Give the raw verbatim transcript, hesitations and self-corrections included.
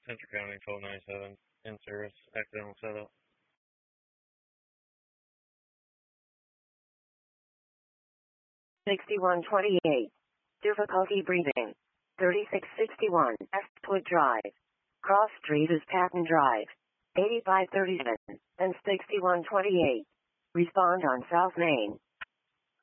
Intercounty twelve ninety-seven, in service, accidental setup. sixty-one twenty-eight. Difficulty breathing. thirty-six sixty-one. Estwood Drive. Cross Street is Patton Drive. eighty-five thirty-seven and sixty-one twenty-eight. Respond on South Main.